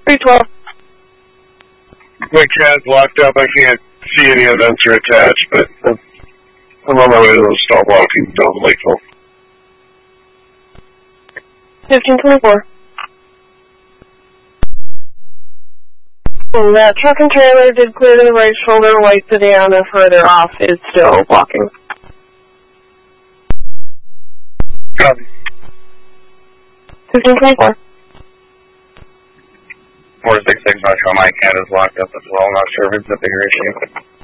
312. My CAD's locked up. I can't see any events are attached, but I'm on my way to the stall blocking down Lakeville. 1524. That truck and trailer did clear to the right shoulder. White sedan further off is still blocking. Copy. 1524. 466 Metro, my CAD is locked up as well. I'm not sure if it's a bigger issue.